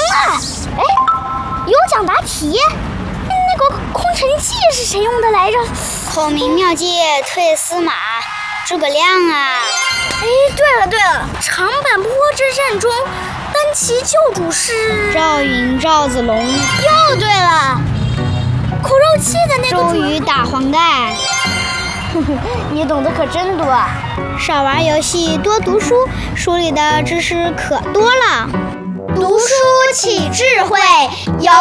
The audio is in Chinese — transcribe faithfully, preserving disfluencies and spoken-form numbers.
了！哎，有奖答题，那个空城计是谁用的来着？ 孔明妙计退司马，诸葛亮啊！ 哎，对了对了，长坂坡之战中，单骑救主是赵云、赵子龙。 又对了，苦肉计的那个周瑜打黄盖。 你懂得可真多啊！ 少玩游戏，多读书，书里的知识可多了。 读书起智慧，有